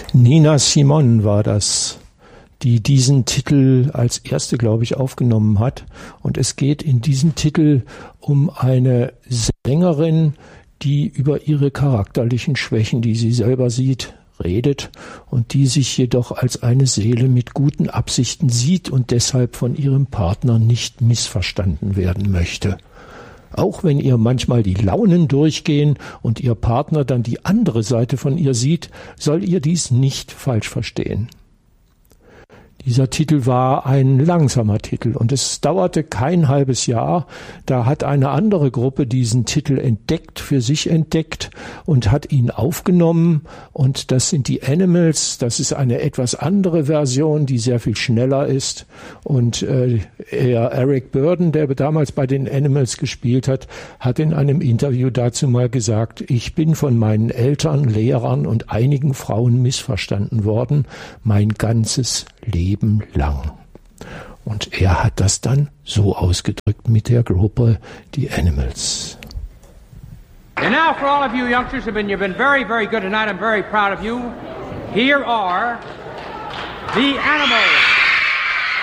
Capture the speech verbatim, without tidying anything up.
Nina Simone war das, die diesen Titel als erste, glaube ich, aufgenommen hat. Und es geht in diesem Titel um eine Sängerin, die über ihre charakterlichen Schwächen, die sie selber sieht, redet und die sich jedoch als eine Seele mit guten Absichten sieht und deshalb von ihrem Partner nicht missverstanden werden möchte. Auch wenn ihr manchmal die Launen durchgehen und ihr Partner dann die andere Seite von ihr sieht, soll ihr dies nicht falsch verstehen. Dieser Titel war ein langsamer Titel und es dauerte kein halbes Jahr. Da hat eine andere Gruppe diesen Titel entdeckt, für sich entdeckt und hat ihn aufgenommen. Und das sind die Animals. Das ist eine etwas andere Version, die sehr viel schneller ist. Und äh, er, Eric Burdon, der damals bei den Animals gespielt hat, hat in einem Interview dazu mal gesagt, ich bin von meinen Eltern, Lehrern und einigen Frauen missverstanden worden, mein ganzes Leben lang. Und er hat das dann so ausgedrückt mit der Gruppe The Animals. And now for all of you youngsters who've been, you've been very, very good tonight, I'm very proud of you. Here are The Animals.